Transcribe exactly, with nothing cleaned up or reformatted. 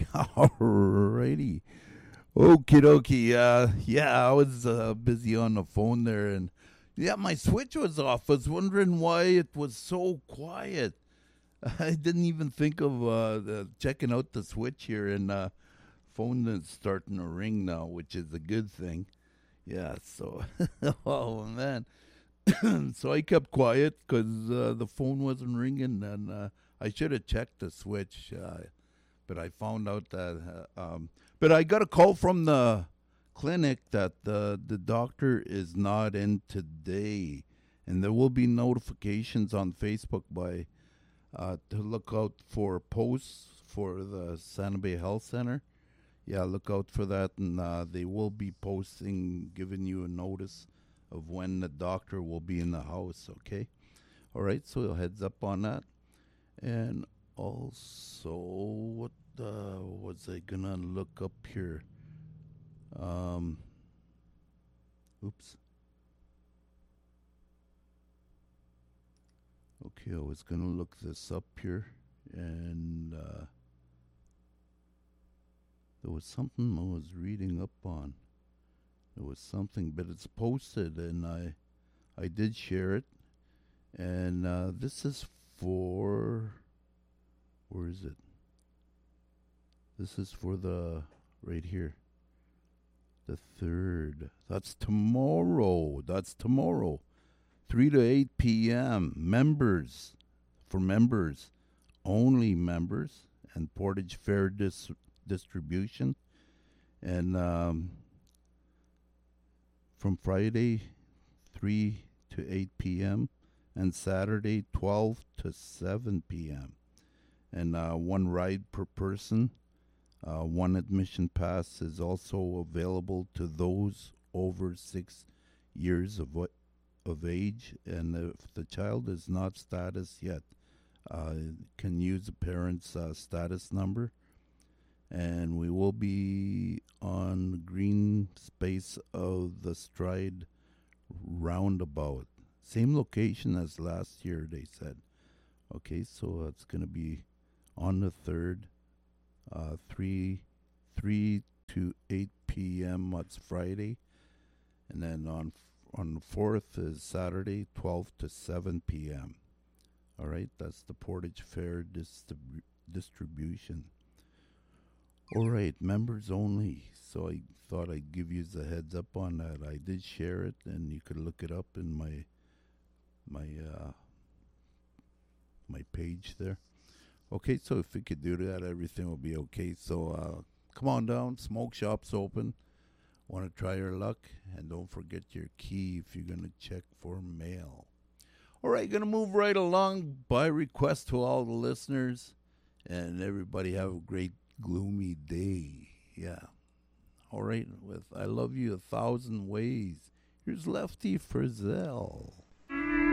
Alrighty. Okie dokie. Uh, yeah, I was uh, busy on the phone there, and yeah, my switch was off. I was wondering why it was so quiet. I didn't even think of uh, the, checking out the switch here, and uh, phone is starting to ring now, which is a good thing. Yeah, so, oh man. So I kept quiet because uh, the phone wasn't ringing, and uh, I should have checked the switch. Uh, but I found out that. Uh, um, but I got a call from the clinic that the the doctor is not in today, and there will be notifications on Facebook by uh, to look out for posts for the Santa Bay Health Center. Yeah, look out for that, and uh, they will be posting, giving you a notice of when the doctor will be in the house. Okay, all right. So heads up on that, and also what uh, was I gonna look up here? Um, oops. Okay, I was gonna look this up here, and uh, there was something I was reading up on. There was something, but it's posted, and I, I did share it, and uh, this is for. Where is it? This is for the right here. The third. That's tomorrow. That's tomorrow. three to eight p.m. Members. For members. Only members. And Portage Fair dis- distribution. And um, from Friday, three to eight p.m. And Saturday, twelve to seven p.m. And uh, one ride per person. Uh, one admission pass is also available to those over six years of wa- of age, and if the child is not status yet, uh, can use the parent's uh, status number. And we will be on the green space of the Stride roundabout, same location as last year. They said, okay, so it's going to be on the third. Uh, three, three to eight p.m. That's Friday, and then on on the fourth is Saturday, twelve to seven p.m. All right, that's the Portage Fair distrib- distribution. All right, members only. So I thought I'd give you the heads up on that. I did share it, and you could look it up in my my uh, my page there. Okay, so if we could do that, everything will be okay. So uh, come on down. Smoke shop's open. Want to try your luck? And don't forget your key if you're going to check for mail. All right, going to move right along by request to all the listeners. And everybody have a great gloomy day. Yeah. All right, with I Love You a Thousand Ways. Here's Lefty Frizzell.